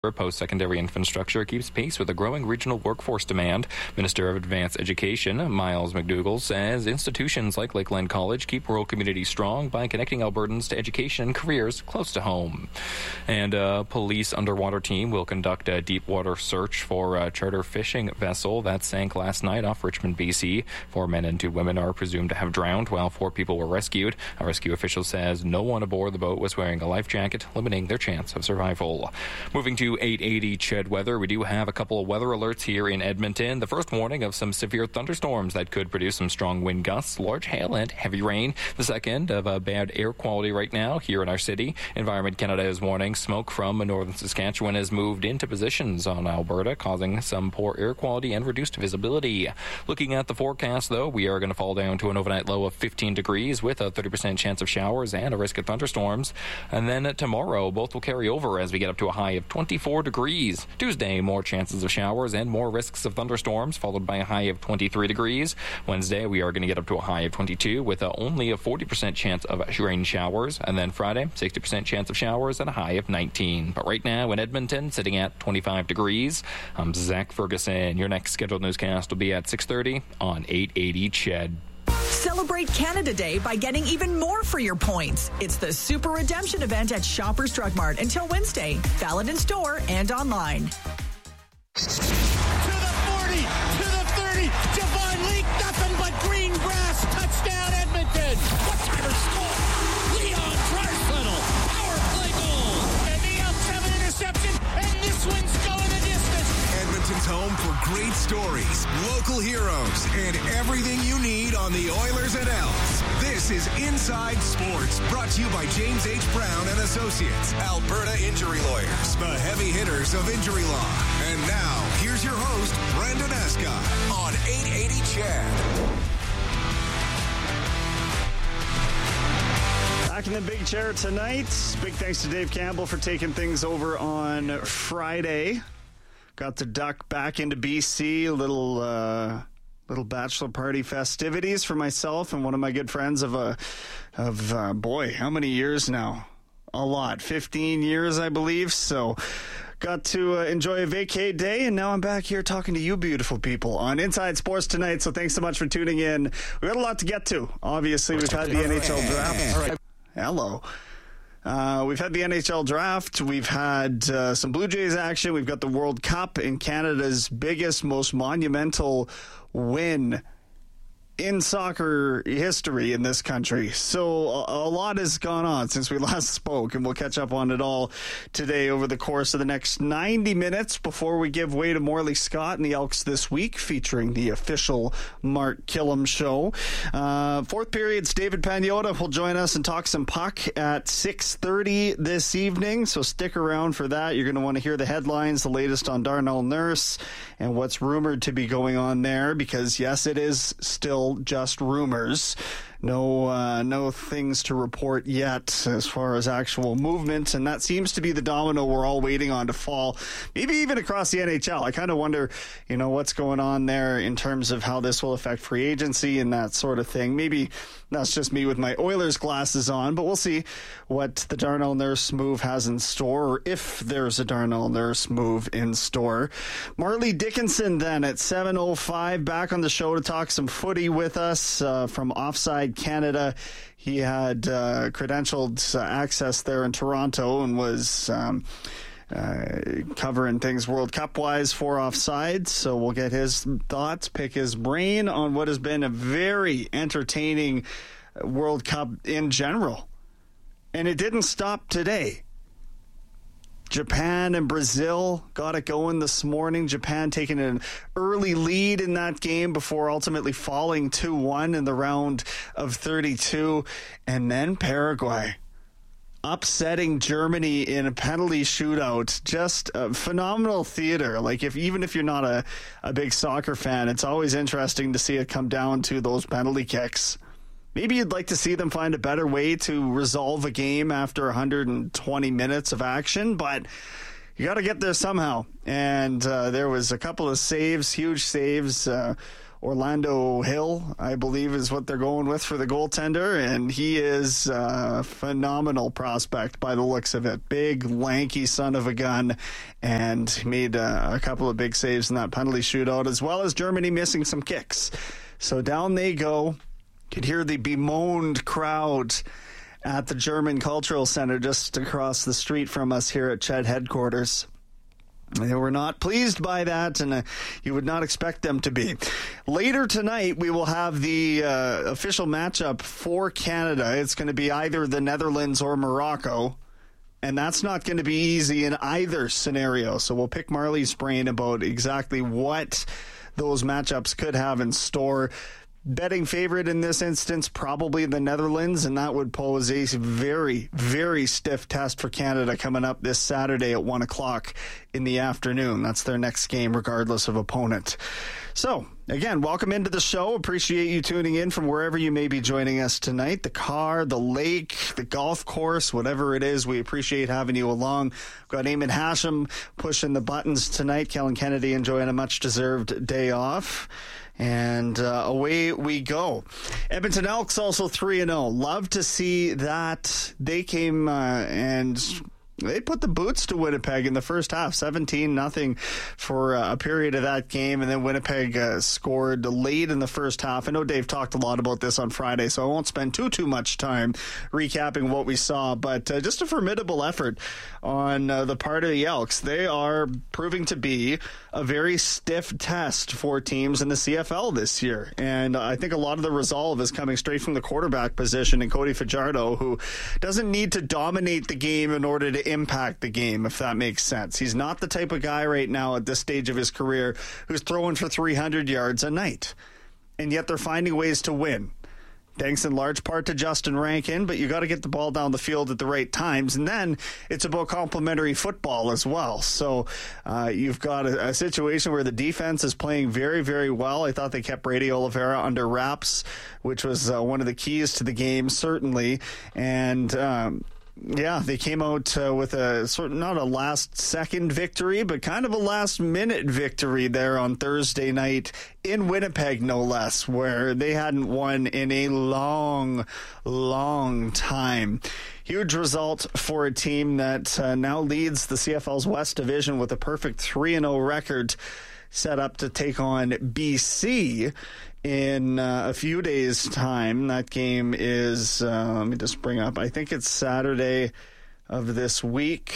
Post-secondary infrastructure keeps pace with the growing regional workforce demand. Minister of Advanced Education, Miles McDougall, says institutions like Lakeland College keep rural communities strong by connecting Albertans to education and careers close to home. And a police underwater team will conduct a deep water search for a charter fishing vessel that sank last night off Richmond, BC. 4 men and 2 women are presumed to have drowned, while 4 people were rescued. A rescue official says no one aboard the boat was wearing a life jacket, limiting their chance of survival. Moving to 880 CHED weather. We do have a couple of weather alerts here in Edmonton. The first warning of some severe thunderstorms that could produce some strong wind gusts, large hail, and heavy rain. The second of a bad air quality right now here in our city. Environment Canada is warning smoke from northern Saskatchewan has moved into positions on Alberta, causing some poor air quality and reduced visibility. Looking at the forecast, though, we are going to fall down to an overnight low of 15 degrees with a 30% chance of showers and a risk of thunderstorms. And then tomorrow, both will carry over as we get up to a high of 24 degrees. Tuesday, more chances of showers and more risks of thunderstorms, followed by a high of 23 degrees. Wednesday, we are going to get up to a high of 22 with only a 40% chance of rain showers. And then Friday, 60% chance of showers and a high of 19. But right now in Edmonton, sitting at 25 degrees. I'm Zach Ferguson. Your next scheduled newscast will be at 6:30 on 880 CHED. Celebrate Canada Day by getting even more for your points. It's the Super Redemption event at Shoppers Drug Mart until Wednesday. Valid in store and online. To the 40, to the 30. Javon Leak, nothing but green grass. Touchdown, Edmonton. What-timer score? Leon Draisaitl, power play goal. And the L7 interception, and this one's going the distance. Edmonton's home for great stories, local heroes, and everything you need on the Oilers and Elks. This is Inside Sports, brought to you by James H. Brown and Associates, Alberta Injury Lawyers, the heavy hitters of injury law. And now, here's your host, Brendan Escott, on 880 CHED. Back in the big chair tonight. Big thanks to Dave Campbell for taking things over on Friday. Got the duck back into BC. Little bachelor party festivities for myself and one of my good friends of boy, how many years now? A lot. 15 years, I believe. So got to enjoy a vacay day, and now I'm back here talking to you beautiful people on Inside Sports tonight. So thanks so much for tuning in. We got a lot to get to. Obviously, we've had the NHL draft. All right. Hello. We've had the NHL draft. We've had some Blue Jays action. We've got the World Cup in Canada's biggest, most monumental win in soccer history in this country. So a lot has gone on since we last spoke, and we'll catch up on it all today over the course of the next 90 minutes before we give way to Morley Scott and the Elks This Week, featuring the official Mark Killam show. Fourth period's David Pagnotta will join us and talk some puck at 6:30 this evening, so stick around for that. You're going to want to hear the headlines, the latest on Darnell Nurse, and what's rumored to be going on there, because yes, it is still just rumors. No things to report yet as far as actual movement, and that seems to be the domino we're all waiting on to fall, maybe even across the NHL. I kind of wonder, what's going on there in terms of how this will affect free agency and that sort of thing. Maybe that's just me with my Oilers glasses on, but we'll see what the Darnell Nurse move has in store, or if there's a Darnell Nurse move in store. Marley Dickinson then at 7:05 back on the show to talk some footy with us from Offside Canada. He had credentialed access there in Toronto and was covering things World Cup wise for Offside, so we'll get his thoughts, pick his brain on what has been a very entertaining World Cup in general. And it didn't stop today. Japan and Brazil got it going this morning. Japan taking an early lead in that game before ultimately falling 2-1 in the round of 32. And then Paraguay upsetting Germany in a penalty shootout. Just phenomenal theater. Like, even if you're not a big soccer fan, it's always interesting to see it come down to those penalty kicks. Maybe you'd like to see them find a better way to resolve a game after 120 minutes of action, but you got to get there somehow. And there was a couple of saves, huge saves. Orlando Hill, I believe, is what they're going with for the goaltender, and he is a phenomenal prospect by the looks of it. Big, lanky son of a gun, and made a couple of big saves in that penalty shootout, as well as Germany missing some kicks. So down they go. You could hear the bemoaned crowd at the German Cultural Center just across the street from us here at Ched headquarters. They were not pleased by that, and you would not expect them to be. Later tonight, we will have the official matchup for Canada. It's going to be either the Netherlands or Morocco, and that's not going to be easy in either scenario. So we'll pick Marley's brain about exactly what those matchups could have in store. Betting favorite in this instance, probably the Netherlands, and that would pose a very, very stiff test for Canada coming up this Saturday at 1 o'clock in the afternoon. That's their next game, regardless of opponent. So, again, welcome into the show. Appreciate you tuning in from wherever you may be joining us tonight. The car, the lake, the golf course, whatever it is, we appreciate having you along. We've got Eamon Hashem pushing the buttons tonight. Kellen Kennedy enjoying a much-deserved day off. And away we go. Edmonton Elks also 3-0. Love to see that. They came and they put the boots to Winnipeg in the first half, 17-0 for a period of that game, and then Winnipeg scored late in the first half. I know Dave talked a lot about this on Friday, so I won't spend too much time recapping what we saw, but just a formidable effort on the part of the Elks. They are proving to be a very stiff test for teams in the CFL this year, and I think a lot of the resolve is coming straight from the quarterback position in Cody Fajardo, who doesn't need to dominate the game in order to impact the game, if that makes sense. He's not the type of guy right now at this stage of his career who's throwing for 300 yards a night, and yet they're finding ways to win. Thanks in large part to Justin Rankin, but you got to get the ball down the field at the right times, and then it's about complementary football as well. So you've got a situation where the defense is playing very, very well. I thought they kept Brady Oliveira under wraps, which was one of the keys to the game, certainly, and yeah, they came out with a sort of not a last-second victory, but kind of a last-minute victory there on Thursday night in Winnipeg, no less, where they hadn't won in a long, long time. Huge result for a team that now leads the CFL's West Division with a perfect 3-0 record, set up to take on BC in a few days' time. That game is, let me just bring up, I think it's Saturday of this week.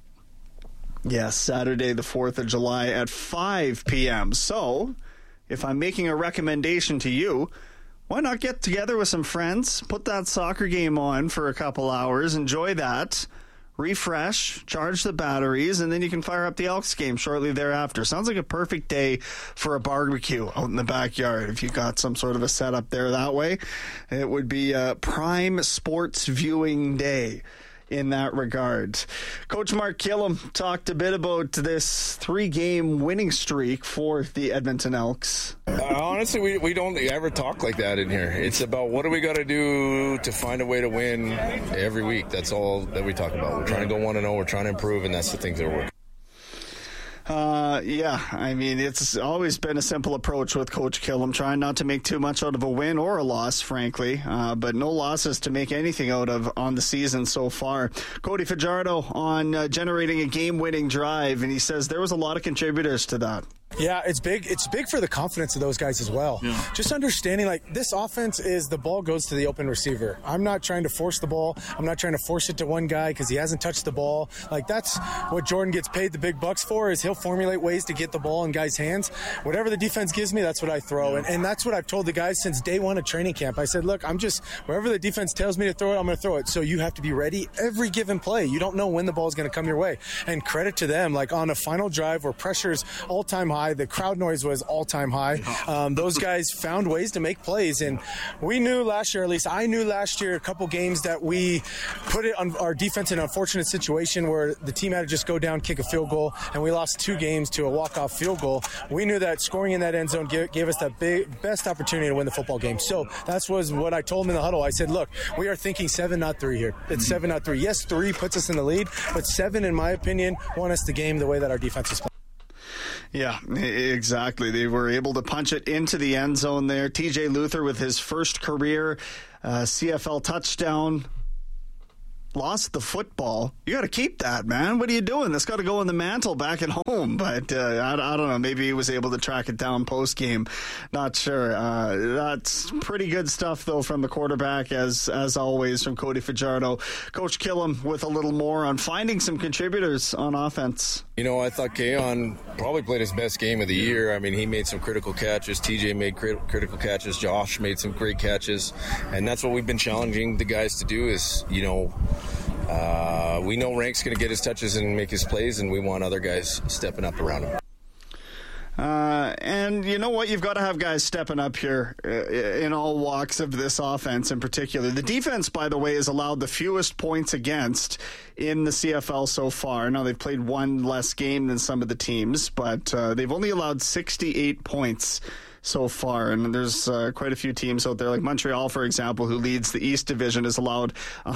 Yes, Saturday the 4th of July at 5 p.m. So, if I'm making a recommendation to you, why not get together with some friends, put that soccer game on for a couple hours, enjoy that, refresh, charge the batteries, and then you can fire up the Elks game shortly thereafter. Sounds like a perfect day for a barbecue out in the backyard. If you got some sort of a setup there that way, it would be a prime sports viewing day in that regard. Coach Mark Killam talked a bit about this 3-game winning streak for the Edmonton Elks. Honestly, we don't ever talk like that in here. It's about what do we got to do to find a way to win every week. That's all that we talk about. We're trying to go 1-0. We're trying to improve, and that's the things that work. Yeah, I mean, it's always been a simple approach with Coach Killam, trying not to make too much out of a win or a loss, frankly, but no losses to make anything out of on the season so far. Cody Fajardo on generating a game-winning drive, and he says there was a lot of contributors to that. Yeah, it's big. It's big for the confidence of those guys as well. Yeah. Just understanding, like, this offense is the ball goes to the open receiver. I'm not trying to force the ball. I'm not trying to force it to one guy because he hasn't touched the ball. Like, that's what Jordan gets paid the big bucks for, is he'll formulate ways to get the ball in guys' hands. Whatever the defense gives me, that's what I throw. And that's what I've told the guys since day one of training camp. I said, look, wherever the defense tells me to throw it, I'm going to throw it. So you have to be ready every given play. You don't know when the ball is going to come your way. And credit to them, like on a final drive where pressure's all-time high, the crowd noise was all-time high. Those guys found ways to make plays, and we knew last year, at least I knew last year, a couple games that we put it on our defense in an unfortunate situation where the team had to just go down, kick a field goal, and we lost 2 games to a walk-off field goal. We knew that scoring in that end zone gave us that best opportunity to win the football game. So that was what I told them in the huddle. I said, look, we are thinking 7, not 3 here. It's 7, not 3. Yes, 3 puts us in the lead, but 7, in my opinion, won us the game the way that our defense is playing. Yeah, exactly. They were able to punch it into the end zone there. TJ Luther with his first career CFL touchdown. Lost the football. You got to keep that, man. What are you doing? That's got to go in the mantle back at home. But I don't know. Maybe he was able to track it down post game. Not sure. That's pretty good stuff, though, from the quarterback, as always, from Cody Fajardo. Coach Killam with a little more on finding some contributors on offense. You know, I thought Keon probably played his best game of the year. I mean, he made some critical catches. TJ made critical catches. Josh made some great catches. And that's what we've been challenging the guys to do is, you know, we know Rank's going to get his touches and make his plays, and we want other guys stepping up around him. And you know what? You've got to have guys stepping up here in all walks of this offense in particular. The defense, by the way, has allowed the fewest points against in the CFL so far. Now, they've played one less game than some of the teams, but they've only allowed 68 points so far, and there's quite a few teams out there, like Montreal, for example, who leads the East Division, has allowed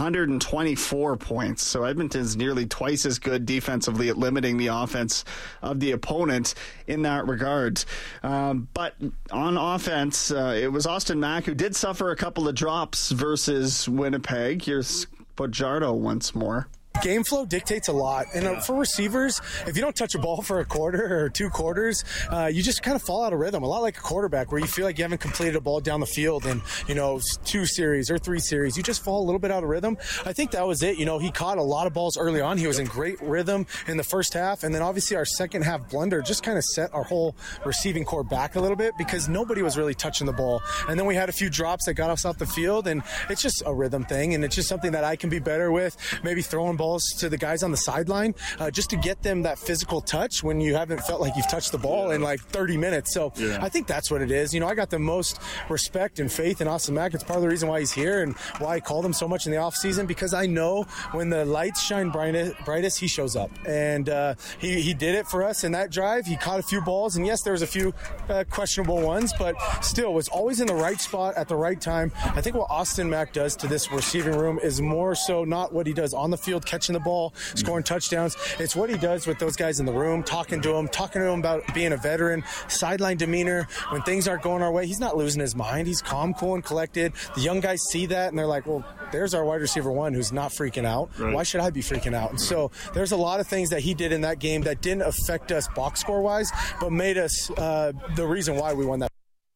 124 points. So Edmonton's nearly twice as good defensively at limiting the offense of the opponent in that regard. But on offense, it was Austin Mack who did suffer a couple of drops versus Winnipeg. Here's Fajardo once more. Game flow dictates a lot. And for receivers, if you don't touch a ball for a quarter or 2 quarters, you just kind of fall out of rhythm. A lot like a quarterback where you feel like you haven't completed a ball down the field in, 2 series or 3 series. You just fall a little bit out of rhythm. I think that was it. He caught a lot of balls early on. He was in great rhythm in the first half. And then obviously our second half blunder just kind of set our whole receiving core back a little bit because nobody was really touching the ball. And then we had a few drops that got us off the field. And it's just a rhythm thing. And it's just something that I can be better with. Maybe throwing balls to the guys on the sideline just to get them that physical touch when you haven't felt like you've touched the ball in like 30 minutes. So I think that's what it is. I got the most respect and faith in Austin Mack. It's part of the reason why he's here and why I called him so much in the offseason, because I know when the lights shine brightest, he shows up. And he did it for us in that drive. He caught a few balls, and yes, there was a few questionable ones, but still was always in the right spot at the right time. I think what Austin Mack does to this receiving room is more so not what he does on the field, catching the ball, scoring touchdowns. It's what he does with those guys in the room, talking to them about being a veteran, sideline demeanor. When things aren't going our way, he's not losing his mind. He's calm, cool, and collected. The young guys see that, and they're like, well, there's our wide receiver one who's not freaking out. Right. Why should I be freaking out? And so there's a lot of things that he did in that game that didn't affect us box score-wise, but made us the reason why we won that.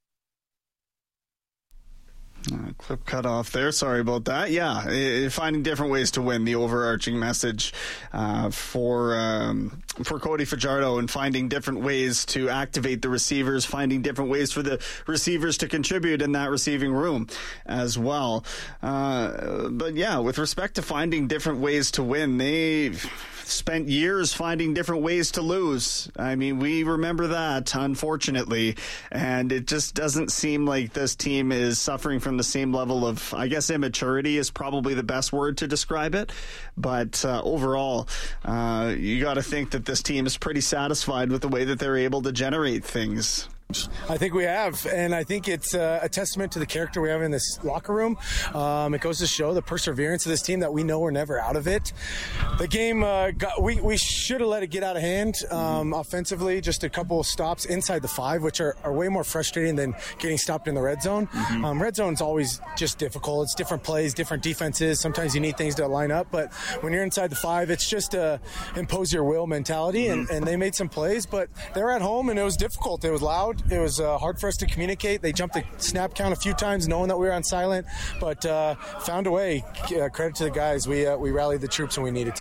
Clip cut off there. Sorry about that. Yeah, finding different ways to win, the overarching message for Cody Fajardo, and finding different ways to activate the receivers, finding different ways for the receivers to contribute in that receiving room as well. But yeah, with respect to finding different ways to win, they've spent years finding different ways to lose. I mean, we remember that, unfortunately, and it just doesn't seem like this team is suffering from the same level of, I guess, immaturity is probably the best word to describe it. But overall, you got to think that this team is pretty satisfied with the way that they're able to generate things. I think we have, and I think it's a testament to the character we have in this locker room. It goes to show the perseverance of this team that we know we're never out of it. The game, we should have let it get out of hand offensively. Just a couple of stops inside the 5, which are way more frustrating than getting stopped in the red zone. Red zone's always just difficult. It's different plays, different defenses. Sometimes you need things to line up, but when you're inside the 5, it's just a impose your will mentality, and they made some plays, but they were at home, and it was difficult. It was loud. It was hard for us to communicate. They jumped the snap count a few times knowing that we were on silent, but found a way. Credit to the guys. We rallied the troops when we needed to.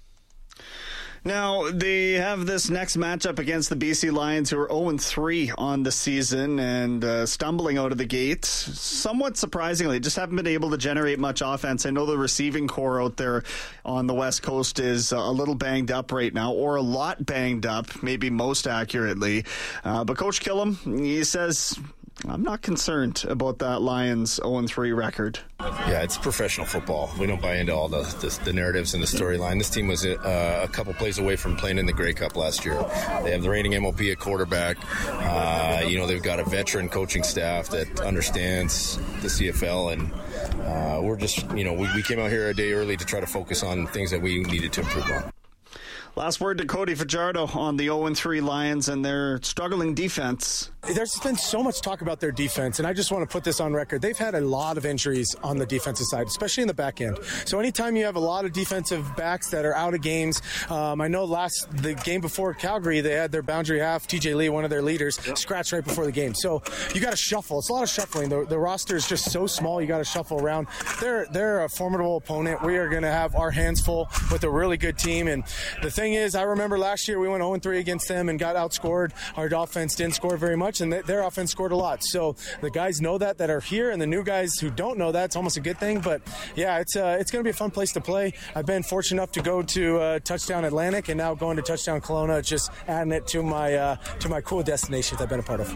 Now, they have this next matchup against the BC Lions, who are 0-3 on the season and stumbling out of the gate. Somewhat surprisingly, just haven't been able to generate much offense. I know the receiving core out there on the West Coast is a little banged up right now, or a lot banged up, maybe most accurately. But Coach Killam, he says, I'm not concerned about that Lions 0-3 record. Yeah, it's professional football. We don't buy into all the narratives and the storyline. This team was a couple plays away from playing in the Grey Cup last year. They have the reigning MOP at quarterback. They've got a veteran coaching staff that understands the CFL, and we're just, we came out here a day early to try to focus on things that we needed to improve on. Last word to Cody Fajardo on the 0-3 Lions and their struggling defense. There's been so much talk about their defense, and I just want to put this on record. They've had a lot of injuries on the defensive side, especially in the back end. So anytime you have a lot of defensive backs that are out of games, I know the game before Calgary, they had their boundary half, TJ Lee, one of their leaders, scratched right before the game. So you got to shuffle. It's a lot of shuffling. The roster is just so small, you got to shuffle around. They're a formidable opponent. We are going to have our hands full with a really good team. And the thing is, I remember last year we went 0-3 against them and got outscored. Our offense didn't score very much, and their offense scored a lot. So the guys know that are here, and the new guys who don't know that, it's almost a good thing. But yeah, it's going to be a fun place to play. I've been fortunate enough to go to Touchdown Atlantic, and now going to Touchdown Kelowna, just adding it to my cool destinations I've been a part of.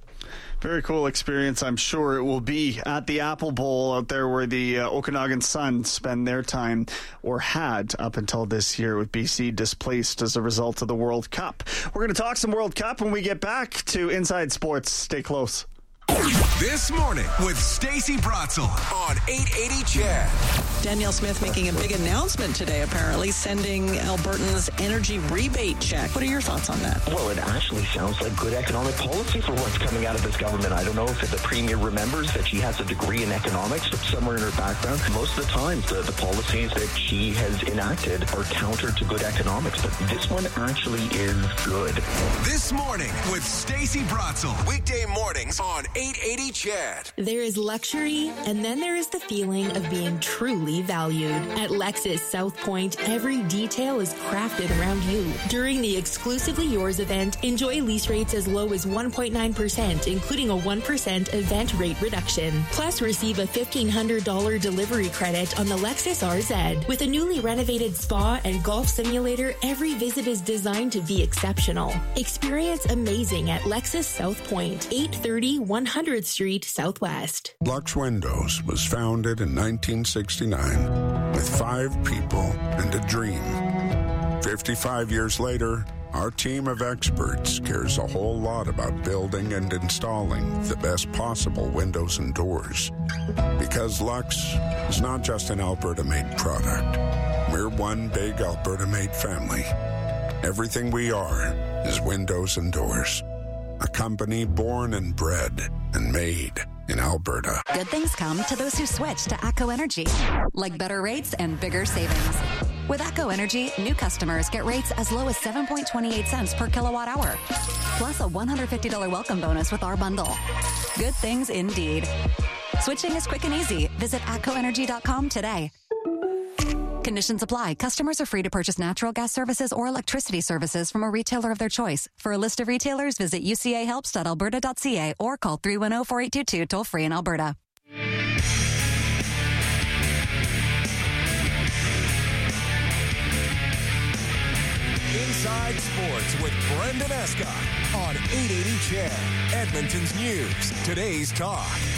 Very cool experience, I'm sure it will be, at the Apple Bowl out there where the Okanagan Sun spend their time, or had up until this year, with BC displaced as a result of the World Cup. We're going to talk some World Cup when we get back to Inside Sports. Stay close. This morning with Stacey Bratzel on 880 CHED. Danielle Smith making a big announcement today, apparently, sending Albertans energy rebate check. What are your thoughts on that? Well, it actually sounds like good economic policy for what's coming out of this government. I don't know if the Premier remembers that she has a degree in economics somewhere in her background. Most of the time, the policies that she has enacted are counter to good economics, but this one actually is good. This morning with Stacey Bratzel. Weekday mornings on 880 CHED. There is luxury, and then there is the feeling of being truly valued. At Lexus South Point, every detail is crafted around you. During the Exclusively Yours event, enjoy lease rates as low as 1.9%, including a 1% event rate reduction. Plus, receive a $1,500 delivery credit on the Lexus RZ. With a newly renovated spa and golf simulator, every visit is designed to be exceptional. Experience amazing at Lexus South Point, 830 100th Street Southwest. Lux Windows was founded in 1969 with 5 people and a dream. 55 years later, our team of experts cares a whole lot about building and installing the best possible windows and doors. Because Lux is not just an Alberta-made product. We're one big Alberta-made family. Everything we are is windows and doors. A company born and bred and made in Alberta. Good things come to those who switch to ATCO Energy, like better rates and bigger savings. With ATCO Energy, new customers get rates as low as 7.28 cents per kilowatt hour, plus a $150 welcome bonus with our bundle. Good things indeed. Switching is quick and easy. Visit atcoenergy.com today. Conditions apply. Customers are free to purchase natural gas services or electricity services from a retailer of their choice. For a list of retailers, visit ucahelps.alberta.ca or call 310-4822 toll-free in Alberta. Inside Sports with Brendan Escott on 880 CHED, Edmonton's News. Today's Talk.